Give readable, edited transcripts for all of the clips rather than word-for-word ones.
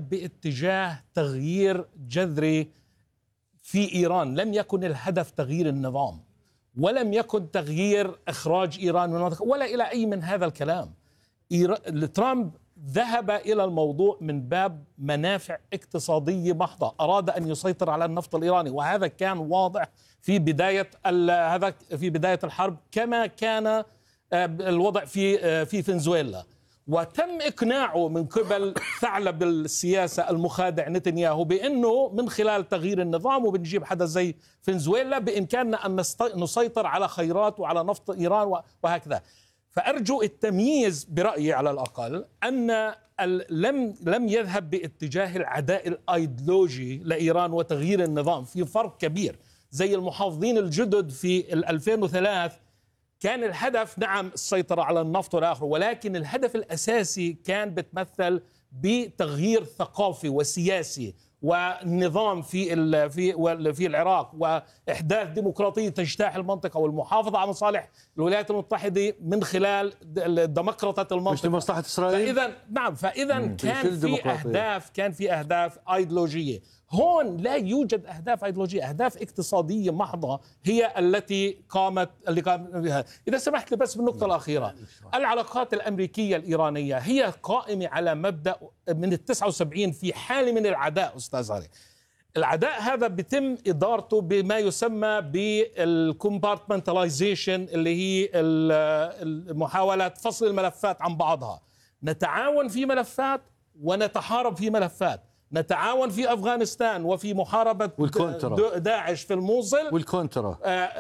يذهب باتجاه تغيير جذري في إيران. لم يكن الهدف تغيير النظام، ولم يكن تغيير إخراج إيران من المنطقة، ولا إلى أي من هذا الكلام. ترامب ذهب إلى الموضوع من باب منافع اقتصادية محضة، أراد أن يسيطر على النفط الإيراني، وهذا كان واضح في بداية الحرب، كما كان الوضع في فنزويلا. وتم إقناعه من قبل ثعلب السياسة المخادع نتنياهو بأنه من خلال تغيير النظام وبنجيب حدا زي فنزويلا بإمكاننا أن نسيطر على خيرات وعلى نفط إيران وهكذا. فأرجو التمييز برأيي على الأقل أن لم يذهب باتجاه العداء الأيديولوجي لإيران وتغيير النظام. في فرق كبير. زي المحافظين الجدد في 2003 كان الهدف نعم السيطرة على النفط والآخر، ولكن الهدف الأساسي كان بتمثل بتغيير ثقافي وسياسي ونظام في العراق، وإحداث ديمقراطية تجتاح المنطقة والمحافظة على مصالح الولايات المتحدة من خلال ديمقراطية المنطقة، مش لمصلحة إسرائيل. فإذا كان في أهداف أيديولوجية. هون لا يوجد أهداف أيديولوجية، أهداف اقتصادية محضة هي اللي قامت بها. إذا سمحت لي بس بالنقطة الأخيرة، العلاقات الأمريكية الإيرانية هي قائمة على مبدأ من 79 في حالة من العداء. أستاذ علي، العداء هذا بيتم إدارته بما يسمى بالكومبارتمنتاليزيشن، اللي هي محاولة فصل الملفات عن بعضها. نتعاون في ملفات ونتحارب في ملفات. نتعاون في أفغانستان وفي محاربة داعش في الموصل، والكونترا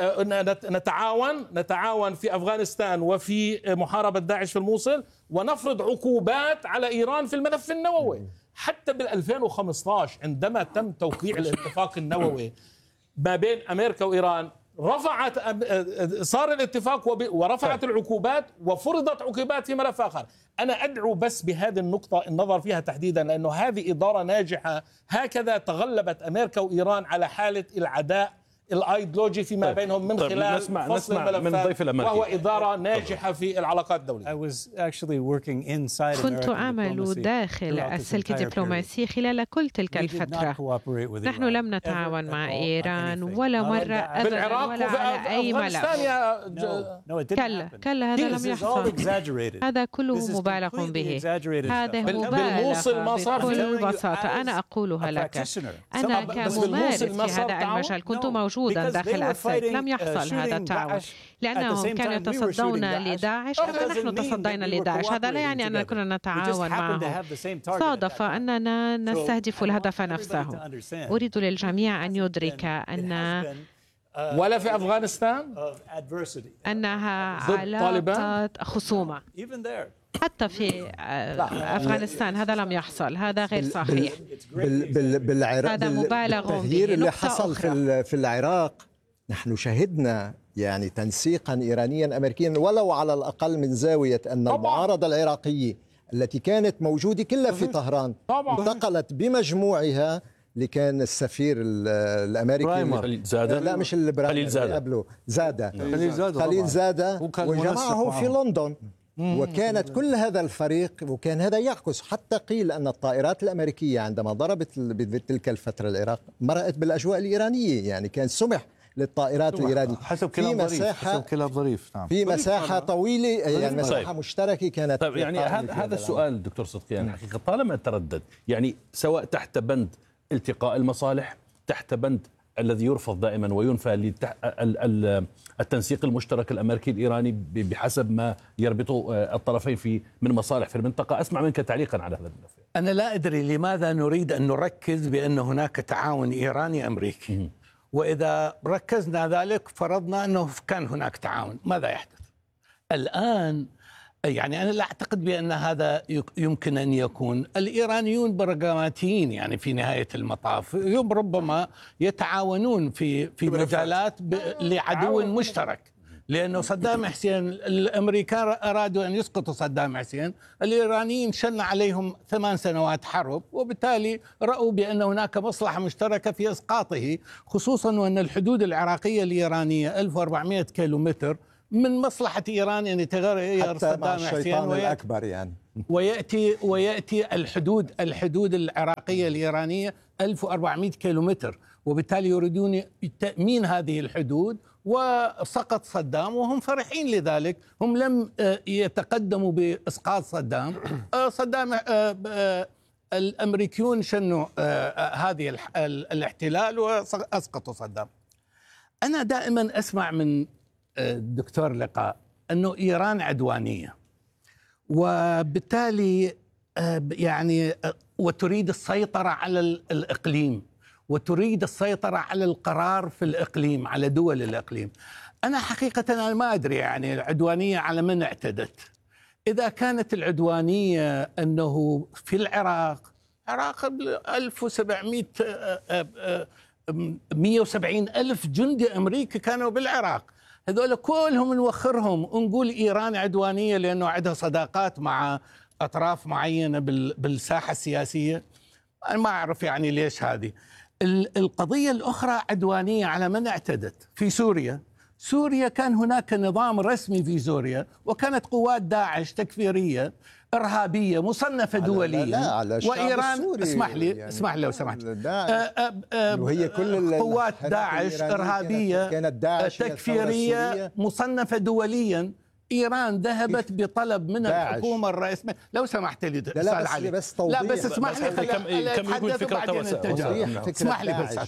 نتعاون في أفغانستان وفي محاربة داعش في الموصل، ونفرض عقوبات على إيران في الملف النووي. حتى بال2015 عندما تم توقيع الاتفاق النووي ما بين أمريكا وإيران، صار الاتفاق ورفعت العقوبات وفرضت عقوبات في ملف آخر. أنا أدعو بس بهذه النقطة النظر فيها تحديدا، لأنه هذه إدارة ناجحة. هكذا تغلبت أمريكا وإيران على حالة العداء الأيديولوجي فيما بينهم من خلال فصل الملفات، وهو إدارة ناجحة في العلاقات الدولية. كنت أعمل داخل السلك الدبلوماسي خلال كل تلك الفترة. نحن لم نتعاون مع إيران ولا مرة أبدا ولا على أي ملف. كلا هذا لم يحصل. هذا كله مبالغ به. هذا مبالغ بكل بساطة. أنا أقولها لك، أنا كممارس في هذا المجال كنت موجودا داخل السلك. لم يحصل هذا التعاون لأنهم كانوا يتصدون لداعش، حتى نحن تصدينا لداعش. هذا لا يعني أننا كنا نتعاون معهم. صادف أننا نستهدف الهدف نفسه. أريد للجميع أن يدرك أن ولا في أفغانستان أنها علاقة خصومة. حتى في أفغانستان هذا لم يحصل. هذا غير صحيح. بالعراق هذا مبالغ به. التغيير اللي حصل في العراق، نحن شهدنا يعني تنسيقا إيرانيا أمريكيا ولو على الأقل من زاوية أن المعارضة العراقية التي كانت موجودة كلها في طهران انتقلت بمجموعها اللي كان السفير الأمريكي لا مش خليل زادة وجمعه في لندن. وكانت كل هذا الفريق، وكان هذا يعكس، حتى قيل أن الطائرات الأمريكية عندما ضربت بتلك الفترة العراق مرقت بالأجواء الإيرانية، يعني كان سمح للطائرات الإيرانية حسب كلام ظريف في مساحة طويلة، يعني مساحة مشتركة كانت. طيب يعني هذا السؤال دكتور صدقيان حقيقة طالما تردد، يعني سواء تحت بند التقاء المصالح، تحت بند الذي يرفض دائما وينفى التنسيق المشترك الأمريكي الإيراني بحسب ما يربط الطرفين من مصالح في المنطقة. أسمع منك تعليقا على هذا الملف. أنا لا أدري لماذا نريد أن نركز بأن هناك تعاون إيراني أمريكي، وإذا ركزنا ذلك فرضنا أنه كان هناك تعاون. ماذا يحدث الآن؟ يعني أنا لا أعتقد بأن هذا يمكن أن يكون. الإيرانيون برغماتيين، يعني في نهاية المطاف ربما يتعاونون في مجالات لعدو مشترك. لأنه صدام حسين، الأمريكان أرادوا أن يسقطوا صدام حسين، الإيرانيين شن عليهم 8 سنوات حرب، وبالتالي رأوا بأن هناك مصلحة مشتركة في إسقاطه، خصوصا وأن الحدود العراقية الإيرانية 1400 كيلومتر من مصلحة إيران أن يتغير صدام حسين الأكبر يعني. ويأتي الحدود العراقية الإيرانية 1400 كيلومتر، وبالتالي يريدون تأمين هذه الحدود، وسقط صدام وهم فرحين لذلك. هم لم يتقدموا بإسقاط صدام. الأمريكيون شنوا هذه الاحتلال وأسقطوا صدام. أنا دائما أسمع من الدكتور لقاء أنه إيران عدوانية، وبالتالي يعني وتريد السيطرة على الإقليم، وتريد السيطرة على القرار في الإقليم، على دول الإقليم. أنا حقيقة أنا ما أدري يعني العدوانية على من اعتدت. إذا كانت العدوانية أنه في العراق 1700 170 ألف جندي أمريكي كانوا بالعراق، هذول كلهم نوخرهم ونقول إيران عدوانية لأنه عندها صداقات مع أطراف معينة بالساحة السياسية. أنا ما أعرف يعني ليش هذه. القضية الأخرى عدوانية على من اعتدت في سوريا. سوريا كان هناك نظام رسمي في سوريا، وكانت قوات داعش تكفيرية إرهابية مصنفة دوليا، وإيران اسمح لي لو سمحت، وهي كل قوات داعش إرهابية تكفيرية مصنفة دوليا. إيران ذهبت بطلب من الحكومة الرئيسية. لو سمحت لي أستاذ علي، بس اسمح لي كم يكون فكرة توسع. اسمح لي بس.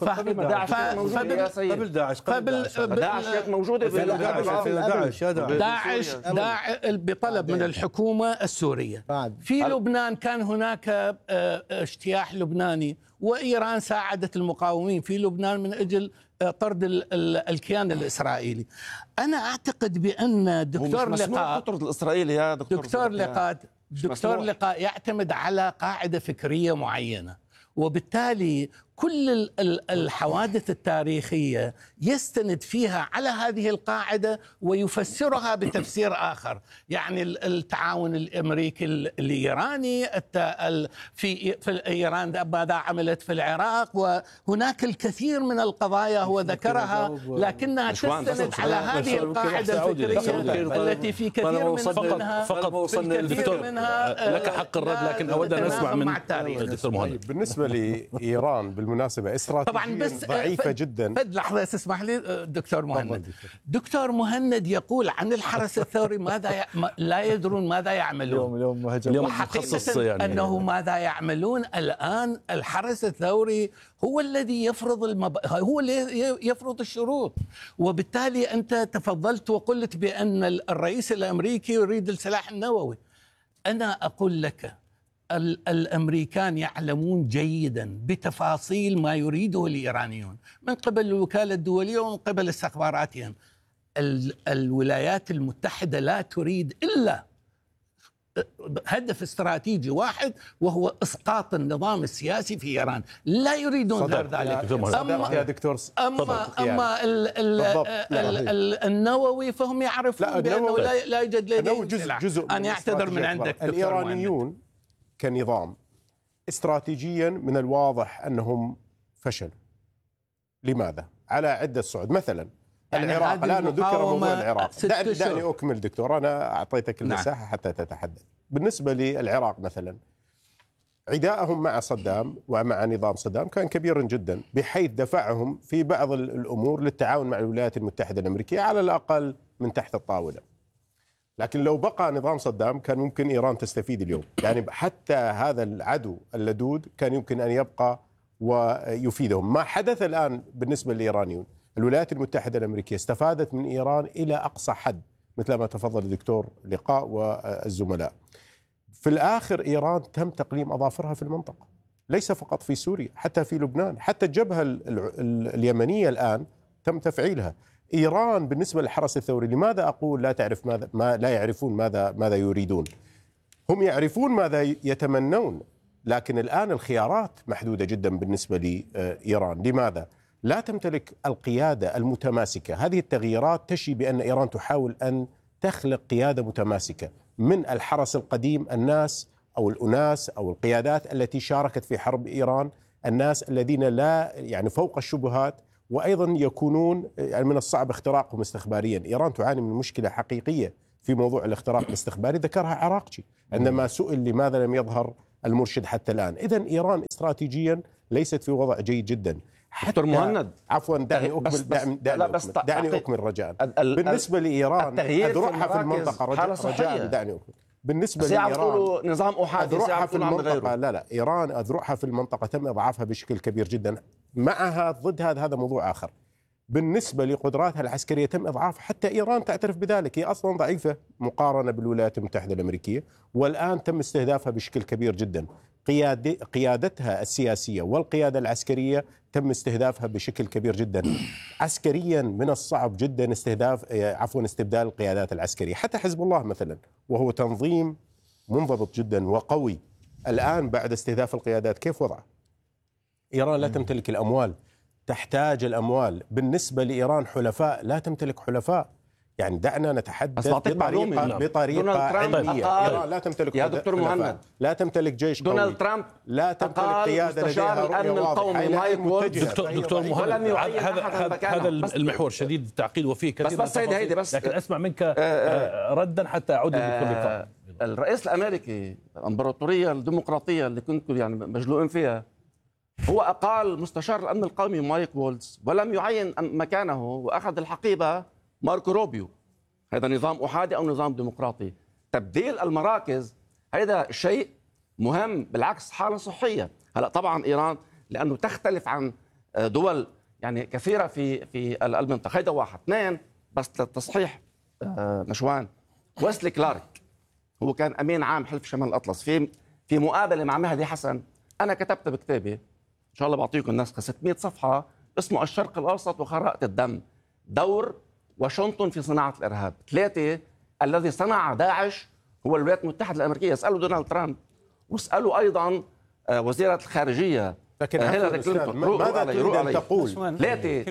قبل داعش كانت موجودة داعش بطلب من الحكومة السورية. في لبنان كان هناك اجتياح لبناني، وإيران ساعدت المقاومين في لبنان من أجل طرد الكيان الإسرائيلي. أنا أعتقد بأن دكتور لقاء يعتمد على قاعدة فكرية معينة، وبالتالي كل الحوادث التاريخية يستند فيها على هذه القاعدة ويفسرها بتفسير آخر. يعني التعاون الأمريكي الإيراني في إيران ماذا عملت في العراق، وهناك الكثير من القضايا هو ذكرها، لكنها تستند على هذه القاعدة الفكرية التي في كثير منها فقط دكتور لك حق الرد، لكن أود أن أسمع من دكتور مهند. بالنسبة لإيران بالمناسبة استراتيجيا ضعيفة جدا. لحظة اسمح لي دكتور مهند. دكتور مهند يقول عن الحرس الثوري لا يدرون ماذا يعملون. اليوم مخصص يعني أنه ماذا يعملون الآن. الحرس الثوري هو الذي هو اللي يفرض الشروط، وبالتالي أنت تفضلت وقلت بأن الرئيس الأمريكي يريد السلاح النووي. أنا أقول لك الأمريكان يعلمون جيدا بتفاصيل ما يريده الإيرانيون من قبل الوكالة الدولية ومن قبل استخباراتهم. الولايات المتحدة لا تريد إلا هدف استراتيجي واحد، وهو إسقاط النظام السياسي في إيران. لا يريدون غير ذلك. أما النووي فهم يعرفون بأنه لا يوجد لديهم سلاح. أنا أعتذر من عندك. الإيرانيون كنظام استراتيجيا من الواضح أنهم فشلوا. لماذا؟ على عدة صعود. مثلا يعني العراق، الآن ذكر موضوع العراق. دعني أكمل دكتور، أنا أعطيتك المساحة حتى تتحدث. بالنسبة للعراق مثلا، عداءهم مع صدام ومع نظام صدام كان كبيرا جدا، بحيث دفعهم في بعض الأمور للتعاون مع الولايات المتحدة الأمريكية على الأقل من تحت الطاولة. لكن لو بقى نظام صدام كان ممكن إيران تستفيد اليوم. يعني حتى هذا العدو اللدود كان يمكن أن يبقى ويفيدهم. ما حدث الآن بالنسبة للإيرانيون، الولايات المتحدة الأمريكية استفادت من إيران إلى أقصى حد مثل ما تفضل الدكتور لقاء والزملاء. في الآخر إيران تم تقليم أظافرها في المنطقة، ليس فقط في سوريا، حتى في لبنان، حتى الجبهة اليمنية الآن تم تفعيلها. إيران بالنسبة للحرس الثوري، لماذا أقول لا تعرف لا يعرفون ماذا يريدون؟ هم يعرفون ماذا يتمنون، لكن الآن الخيارات محدودة جدا بالنسبة لإيران. لماذا؟ لا تمتلك القيادة المتماسكة. هذه التغييرات تشي بأن إيران تحاول أن تخلق قيادة متماسكة من الحرس القديم، الناس أو الأناس أو القيادات التي شاركت في حرب إيران، الناس الذين لا يعني فوق الشبهات وأيضا يكونون يعني من الصعب اختراقهم استخباريا. إيران تعاني من مشكلة حقيقية في موضوع الاختراق الاستخباري، ذكرها عراقجي عندما سئل لماذا لم يظهر المرشد حتى الآن. إذن إيران استراتيجيا ليست في وضع جيد جدا. دكتور مهند، عفوا دعني أكمل، دعني أكمل رجاء. بالنسبة لإيران أذرعها في المنطقة رجاء دعني أكمل. بالنسبة لإيران نظام أحادي أذرعها في المنطقة، لا إيران أذرعها في المنطقة تم إضعافها بشكل كبير جدا. معها ضد هذا موضوع آخر. بالنسبة لقدراتها العسكرية تم إضعافها، حتى إيران تعترف بذلك، هي أصلا ضعيفة مقارنة بالولايات المتحدة الأمريكية، والآن تم استهدافها بشكل كبير جدا. قيادتها السياسية والقيادة العسكرية تم استهدافها بشكل كبير جدا. عسكريا من الصعب جدا استبدال القيادات العسكرية. حتى حزب الله مثلا، وهو تنظيم منضبط جدا وقوي، الآن بعد استهداف القيادات كيف وضعه؟ إيران لا تمتلك الأموال، تحتاج الأموال. بالنسبة لإيران حلفاء، لا تمتلك حلفاء. يعني دعنا نتحدث بطريقة علمية. إيران لا تمتلك يا دكتور مهند، لا تمتلك جيش قوي، دونالد ترامب لا تمتلك قيادة لديها رؤية واضحة. دكتور مهند، هذا المحور شديد التعقيد وفيه كثير بس سيدي هيدي بس، لكن أسمع منك ردا حتى أعود لكل لقاء. الرئيس الأمريكي، الإمبراطورية الديمقراطية اللي كنتم يعني مجلوئين فيها، هو أقال مستشار الأمن القومي مايك وولز ولم يعين مكانه، وأخذ الحقيبة ماركو روبيو. هذا نظام أحادي أو نظام ديمقراطي؟ تبديل المراكز هذا شيء مهم، بالعكس حالة صحية. هلا طبعا إيران لأنه تختلف عن دول يعني كثيرة في المنطقة، هذا واحد. اثنين بس للتصحيح نشوان، ويسلي كلارك هو كان أمين عام حلف شمال الأطلس. في مقابلة مع مهدي حسن أنا كتبت بكتابي إن شاء الله بعطيكم النسخة 600 صفحة، اسمه الشرق الأوسط وخرائط الدم، دور واشنطن في صناعة الإرهاب. 3 الذي صنع داعش هو الولايات المتحدة الأمريكية. اسألوا دونالد ترامب، واسألوا أيضا وزيرة الخارجية لكن هيلاري كلينتون. ماذا تريد أن تقول؟ 3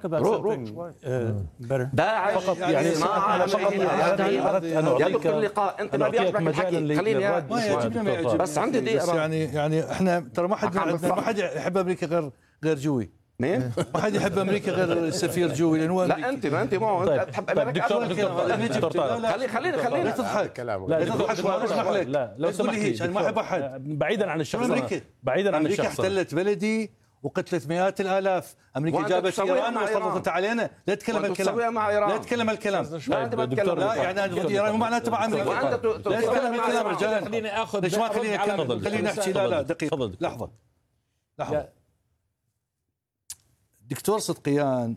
داعش يعني صناعة أمريكية. يدك اللقاء أنت ما بيعجبك الحكي، خليني بس عندي دقيقة. يعني احنا ترى ما حد يحب أمريكا غير جوي. مين؟ ما حد يحب امريكا غير السفير جوي، لانه لا انت انت تحب امريكا. خليني تضحك. لا لو سمحت لي، انا ما احب احد. بعيدا عن الشخص، بعيدا عن الشخص. امريكا احتلت بلدي وقتلت مئات الالاف. امريكا جابت ايران وسلطت علينا. لا تتكلم الكلام، لا تتكلم الكلام. لا يعني انا ضد ايران مو معناته مع امريكا. لا تتكلم الكلام رجال. خليني اخذ، ليش ما خليني اكمل؟ خليني احكي. لا دقيقه، لحظه. دكتور صدقيان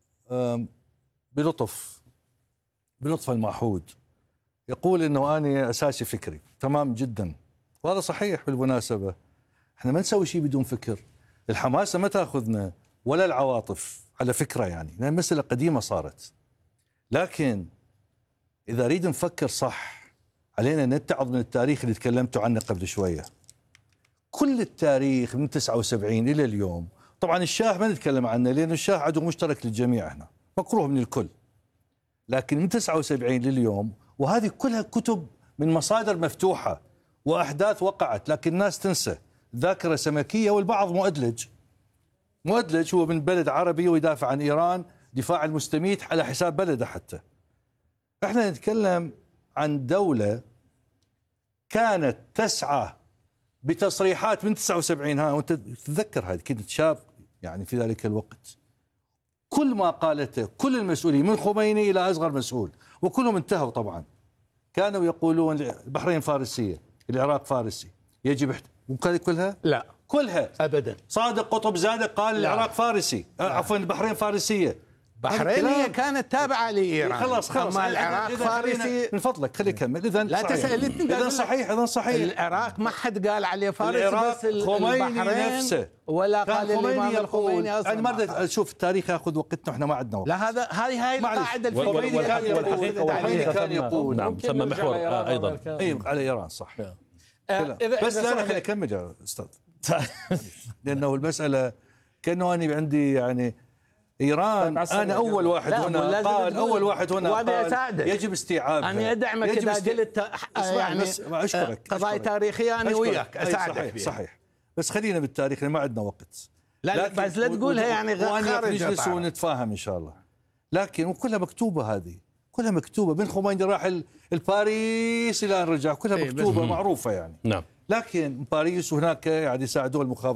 بلطف المعهود يقول انه انا اساسي فكري. تمام جدا، وهذا صحيح. بالمناسبه احنا ما نسوي شيء بدون فكر. الحماسه ما تاخذنا ولا العواطف على فكره، يعني لأن مساله قديمه صارت. لكن اذا اريد نفكر صح علينا نتعظ من التاريخ اللي تكلمتوا عنه قبل شويه. كل التاريخ من 79 الى اليوم، طبعا الشاه ما نتكلم عنه لأن الشاه عدو مشترك للجميع، هنا مكروه من الكل. لكن من 79 لليوم، وهذه كلها كتب من مصادر مفتوحة وأحداث وقعت، لكن الناس تنسى. ذاكرة سمكية، والبعض مؤدلج هو من بلد عربي ويدافع عن إيران دفاع المستميت على حساب بلده. حتى احنا نتكلم عن دولة كانت تسعى بتصريحات من 79. وانت تتذكر هذه، كنت شاب يعني في ذلك الوقت. كل ما قالته كل المسؤولين من خميني إلى أصغر مسؤول، وكلهم انتهوا طبعا، كانوا يقولون البحرين فارسية، العراق فارسي، يجب كلها؟ لا كلها أبدا. صادق قطب زادة قال العراق فارسي، عفوا البحرين فارسية. بحرينية كانت تابعة لإيران. خلاص أما العراق فارسي. من فضلك خلي يكمل. إذا لا تسأل. إذا صحيح. العراق ما حد قال عليه فارسي، العراق بس خميني نفسه ولا قال الإمام الخميني أصلا. أنا ما بدي أشوف التاريخ ياخذ وقتنا، إحنا ما عندنا وقت. لا هاي القاعدة الفكرية. كان يقول نعم، ثم محور أيضا على إيران صح. بس أنا خليني أكمل يا أستاذ. لأنه المسألة كأنه أنا عندي يعني إيران. أنا أول واحد هنا قال يجب استيعابها. أنا أدعمك إذا قلت يعني أشكرك. قضايا تاريخية أنا وياك أساعدك. صحيح. بس خلينا بالتاريخ، ما عندنا وقت. لا بس لا تقولها يعني خارج نجلس ونتفاهم ان شاء الله. لكن وكلها مكتوبه، هذه كلها مكتوبه، من خميني راح الباريس الى ان رجع، كلها مكتوبه معروفه يعني. نعم. لكن باريس وهناك قاعد يساعدوه المخابرات